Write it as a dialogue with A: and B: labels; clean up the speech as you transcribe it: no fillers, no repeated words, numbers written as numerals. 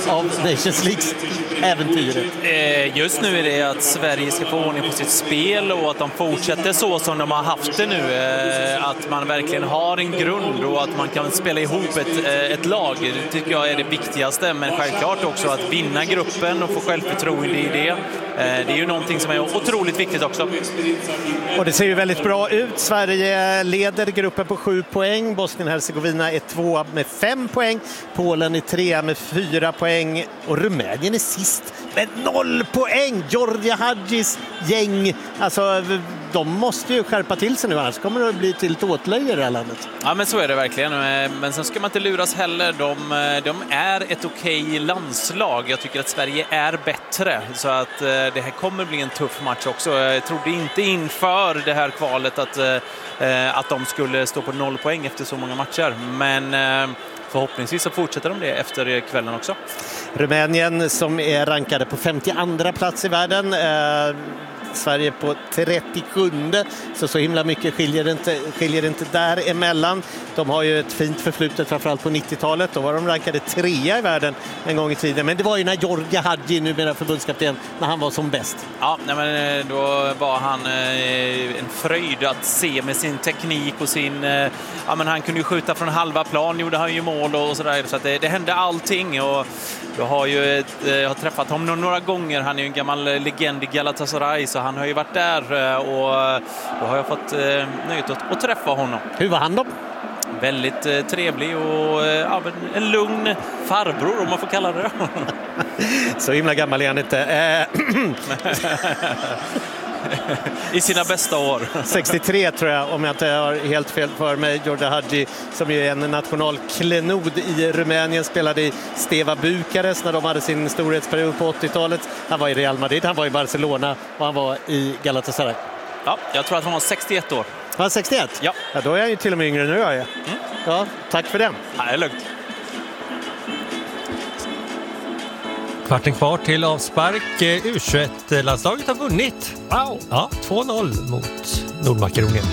A: av Nations League-äventyret?
B: Just nu är det att Sverige ska få ordning på sitt spel och att de fortsätter så som de har haft det nu. Att man verkligen har en grund och att man kan spela ihop ett lag. Det tycker jag är det viktigaste, men självklart också att vinna gruppen och få självförtroende i det. Det är ju någonting som är otroligt viktigt också.
A: Och det ser ju väldigt bra ut. Sverige leder gruppen på 7 poäng. Bosnien-Hercegovina är 2 med 5 poäng. Polen är 3 med 4 poäng. Och Rumänien är sist med 0 poäng. Georgia Hadjis gäng. Alltså, de måste ju skärpa till sig nu, annars kommer det att bli till ett åtlöje i det här landet.
B: Ja, men så är det verkligen. Men sen ska man inte luras heller. De är ett okej landslag. Jag tycker att Sverige är bättre. Så att det här kommer bli en tuff match också. Jag trodde inte inför det här kvalet att de skulle stå på 0 poäng efter så många matcher. Men förhoppningsvis så fortsätter de det efter kvällen också.
A: Rumänien som är rankade på 52 plats i världen. Sverige på 37, så himla mycket skiljer inte däremellan. De har ju ett fint förflutet, framförallt på 90-talet. Då var de rankade 3 i världen en gång i tiden. Men det var ju när Georgia Hadji, numera förbundskapten, när han var som bäst.
B: Ja, men då var han en fröjd att se med sin teknik och sin... Ja, men han kunde ju skjuta från halva plan, gjorde han ju mål och sådär. Så att det hände allting. Och jag har träffat honom några gånger. Han är ju en gammal legend i Galatasaray, så han har ju varit där och då har jag fått nöjet att träffa honom.
A: Hur var han då?
B: Väldigt trevlig och en lugn farbror, om man får kalla det.
A: Så himla gammal är han inte.
B: I sina bästa år.
A: 63 tror jag, om jag inte har helt fel för mig. Georgia Hadji, som ju är en nationalklenod i Rumänien, spelade i Steaua Bukarest när de hade sin storhetsperiod på 80-talet. Han var i Real Madrid, han var i Barcelona och han var i Galatasaray.
B: Ja, jag tror att han var 61 år.
A: Han var 61?
B: Ja.
A: Ja, då är jag ju till och med yngre nu. Ja, tack för den.
B: Ja, det är lugnt.
C: Kvarten kvar till avspark. U21-landslaget har vunnit.
A: Wow!
C: Ja, 2-0 mot Nordmakedonien.